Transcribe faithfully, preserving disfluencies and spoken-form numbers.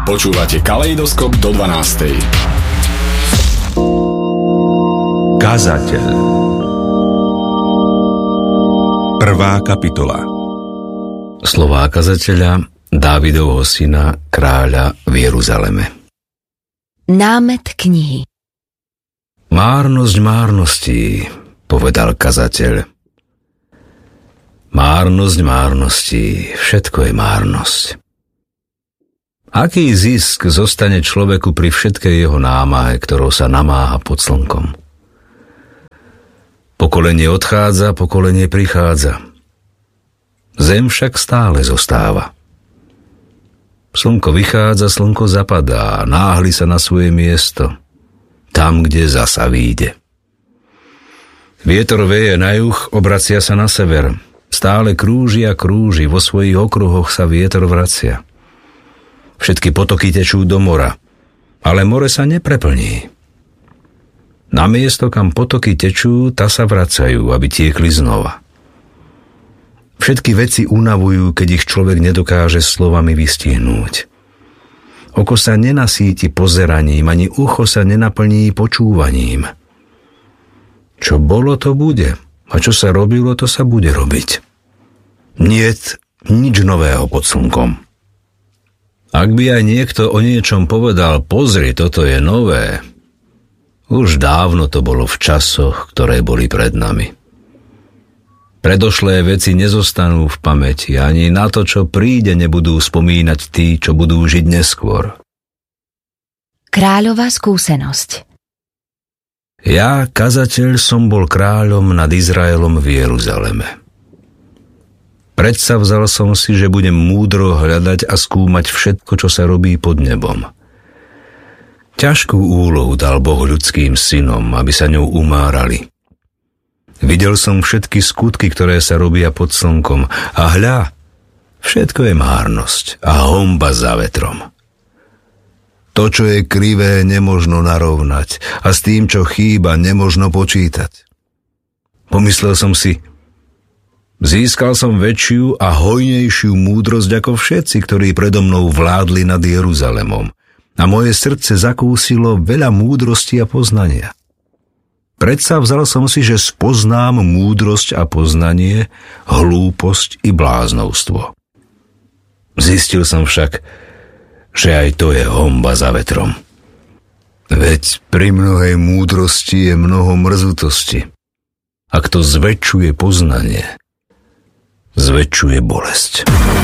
Počúvate Kaleidoskop do dvanástej. Kazateľ. Prvá kapitola. Slová kazateľa Dávidovho syna, kráľa v Jeruzaleme. Námet knihy. Márnosť márností, povedal kazateľ. Márnosť márností, všetko je márnosť. Aký zisk zostane človeku pri všetkej jeho námahe, ktorou sa namáha pod slnkom? Pokolenie odchádza, pokolenie prichádza. Zem však stále zostáva. Slnko vychádza, slnko zapadá, náhli sa na svoje miesto, tam, kde zasa vyjde. Vietor veje na juh, obracia sa na sever. Stále krúži a krúži, vo svojich okruhoch sa vietor vracia. Všetky potoky tečú do mora, ale more sa nepreplní. Na miesto, kam potoky tečú, tá sa vracajú, aby tiekli znova. Všetky veci unavujú, keď ich človek nedokáže slovami vystihnúť. Oko sa nenasíti pozeraním, ani ucho sa nenaplní počúvaním. Čo bolo, to bude, a čo sa robilo, to sa bude robiť. Niet nič nového pod slnkom. Ak by aj niekto o niečom povedal, pozri, toto je nové, už dávno to bolo v časoch, ktoré boli pred nami. Predošlé veci nezostanú v pamäti, ani na to, čo príde, nebudú spomínať tí, čo budú žiť neskôr. Kráľová skúsenosť. Ja, kazateľ, som bol kráľom nad Izraelom v Jeruzaleme. Predsavzal som si, že budem múdro hľadať a skúmať všetko, čo sa robí pod nebom. Ťažkú úlohu dal Boh ľudským synom, aby sa ňou umárali. Videl som všetky skutky, ktoré sa robia pod slnkom, a hľa, všetko je márnosť a honba za vetrom. To, čo je krivé, nemožno narovnať a s tým, čo chýba, nemožno počítať. Pomyslel som si, získal som väčšiu a hojnejšiu múdrosť ako všetci, ktorí predo mnou vládli nad Jeruzalemom, a moje srdce zakúsilo veľa múdrosti a poznania. Predsavzal som si, že spoznám múdrosť a poznanie, hlúposť i bláznovstvo. Zistil som však, že aj to je honba za vetrom. Veď pri mnohej múdrosti je mnoho mrzutosti. A kto zväčšuje poznanie, zväčšuje bolesť.